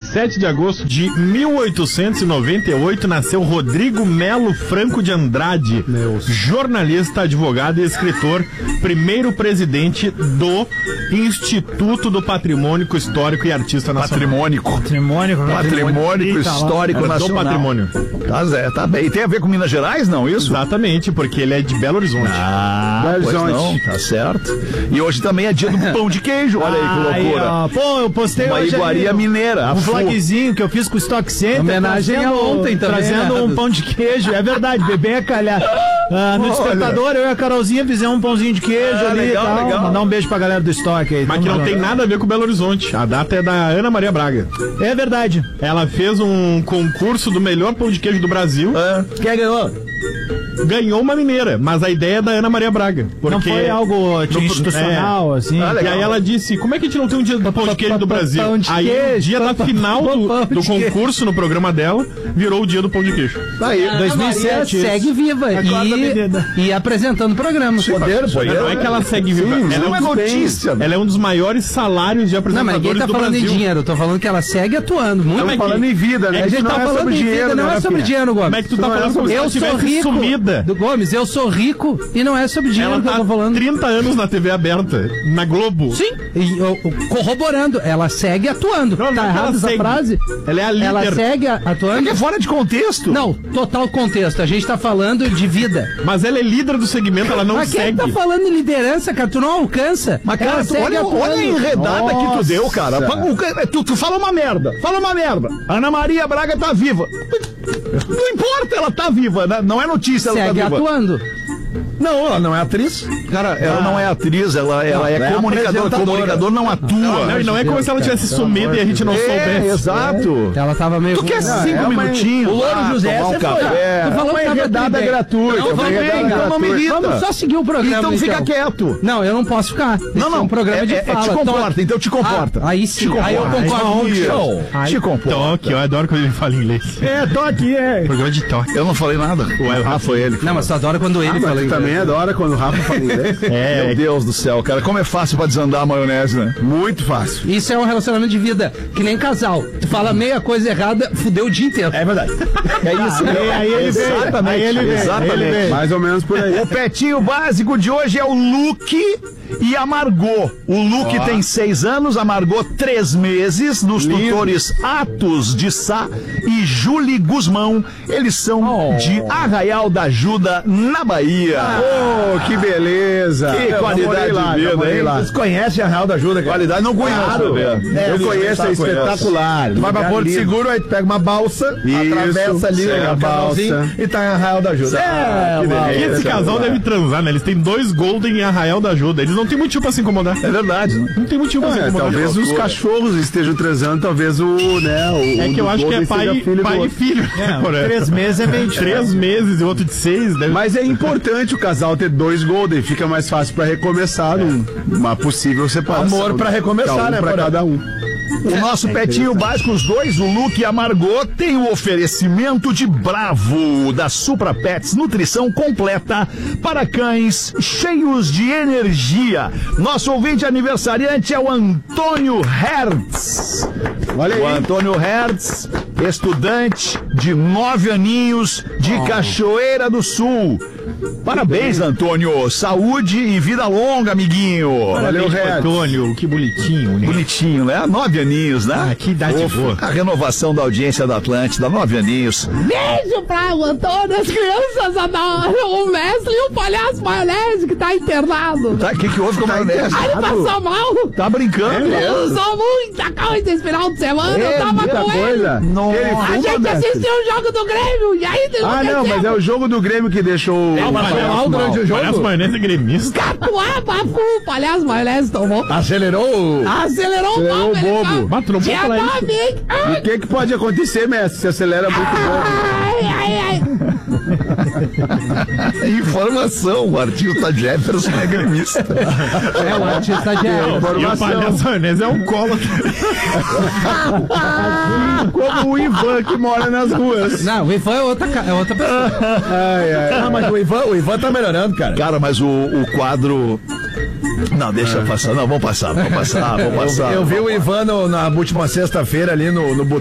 17 de agosto de 1898, nasceu Rodrigo Melo Franco de Andrade, jornalista, advogado e escritor, primeiro presidente do Instituto do Patrimônio Histórico e Artista Nacional. Patrimônio Histórico Nacional. Do patrimônio. Tá bem. E tem a ver com Minas Gerais, não, isso? Exatamente, porque ele é de Belo Horizonte. Belo Horizonte. Não, tá certo. E hoje também é dia do pão de queijo, olha aí que loucura. Pô, eu postei uma hoje iguaria mineira. Um flagzinho que eu fiz com o Stock Center. Homenagem a ontem também. Trazendo um pão de queijo, é verdade, bebê a calhar. No Despertador, eu e a Carolzinha fizemos um pãozinho de queijo ali legal, e tal. legal. Mandar um beijo pra galera do Stock aí. Mas que não tem nada a ver com Belo Horizonte. A data é da Ana Maria Braga. É verdade. Ela fez um concurso do melhor pão de queijo do Brasil. Quem ganhou? Ganhou uma mineira, mas a ideia é da Ana Maria Braga. Porque não foi algo institucional, assim. E aí ela disse, como é que a gente não tem um dia do pão de queijo do Brasil? Aí o dia da final do concurso no programa dela virou o dia do pão de queijo. Aí, 2007. Segue viva e apresentando o programa. Não é que ela segue viva. Ela é notícia. Ela é um dos maiores salários de Não, apresentadores mas ninguém tá do falando Brasil. em dinheiro, eu tô falando que ela segue atuando. Muito Estamos falando em vida, né? A gente tá falando em vida, não é sobre dinheiro, Gomes. Como é que tu tá falando como se ela Eu sou tivesse rico. sumida? Do Gomes, eu sou rico e não é sobre dinheiro Ela que eu tá tô falando. 30 anos na TV aberta, na Globo. Sim, corroborando, ela segue atuando. Não, Tá não é que errado ela essa segue. frase? Ela é a líder. Ela segue atuando? é fora de contexto. Não, total contexto. A gente tá falando de vida. Mas ela é líder do segmento, ela não Mas quem segue. tá falando em liderança, cara? Tu não alcança. Mas, cara, Ela segue olha atuando. a enredada que tu deu, cara. Tu fala uma merda. Ana Maria Braga tá viva. Não importa, ela tá viva, né? Não é notícia, ela Segue tá viva. atuando. Não, ela não é atriz. Cara, ela não é atriz, ela é comunicador. Comunicador não atua. Não é como se ela tivesse sumido e a gente não soubesse. Exato. Ela tava meio... Tu quer 5 minutinhos? O Louro José, tomar um você café. Tu falou que tava enredada tudo bem. gratuita. Não, vamos bem, vamos só seguir o programa. Então fica quieto. Não, eu não posso ficar. Esse é um programa de fala. te comporta, então te comporta. Aí sim, aí eu concordo. Te comporta. Toque, eu adoro quando ele fala inglês. Toque, Programa de toque. Eu não falei nada. O Rafa foi ele. Não, mas tu adora quando ele fala inglês. também adora quando o Rafa fala inglês. Meu Deus do céu, cara, como é fácil pra desandar a maionese, né? Muito fácil. Isso é um relacionamento de vida, que nem casal. Tu fala meia coisa errada, fudeu o dia inteiro. É verdade. É isso. Aí ele vem. Exatamente. Aí ele vem. Exatamente. Ele vem. Mais ou menos por aí. O petinho básico de hoje é o Luke e a Margot. O Luke tem 6 anos, a Margot 3 meses, nos tutores Atos de Sá e Julie Guzmão. Eles são de Arraial da Ajuda, na Bahia. Que beleza. Que qualidade de vida, hein? Vocês conhecem a Arraial da Ajuda? Qualidade não conheço. Eu conheço, é espetacular. Tu vai pra Porto Seguro, aí tu pega uma balsa, atravessa ali a o canalzinho e tá em Arraial da Ajuda. Esse casal deve transar, né? Eles têm 2 Golden em Arraial da Ajuda. Eles não têm motivo pra se incomodar. É verdade, né? Não tem motivo pra se incomodar. Talvez os cachorros estejam transando, talvez É que eu acho que é pai e filho. 3 meses é meio 3 meses e outro de 6. Mas é importante o casal ter 2 Golden, fica mais fácil pra recomeçar numa possível separação. Amor pra recomeçar, né? Pra cada um. O nosso petinho básico, os dois, o Luke e a Margot, tem o oferecimento de Bravo, da Supra Pets, nutrição completa para cães cheios de energia. Nosso ouvinte aniversariante é o Antônio Hertz. Olha aí. O Antônio Hertz, estudante de 9 aninhos de Cachoeira do Sul. Parabéns, Antônio. Saúde e vida longa, amiguinho. Valeu, Antônio. Que bonitinho, né? Bonitinho, né? 9 aninhos, né? Ah, que idade boa. A renovação da audiência da Atlântida, 9 aninhos. Beijo pra o Antônio, as crianças adoram o mestre e o palhaço maionese que tá internado. Tá, o que houve com a maionese? Aí ele passou mal. Tá brincando? Usou muita coisa esse final de semana, eu tava com ele. A gente assistiu o jogo do Grêmio e aí... Mas é o jogo do Grêmio que deixou o mal durante o jogo. Palhaço maionese é gremista. Catuá, bafu, o palhaço maionese tomou. Acelerou o bobo. Mas tu não pode falar isso. O que pode acontecer, mestre, se acelera muito bobo? Informação, o artista Jefferson é gremista. O artista Jefferson. E o palhaço maionese é um colo. Como o Ivan que mora nas ruas. Não, o Ivan é outra pessoa. Mas o Ivan tá melhorando, cara. Cara, mas o quadro... Não, deixa passar. Não, vamos passar. Eu vi o Ivan na última sexta-feira ali no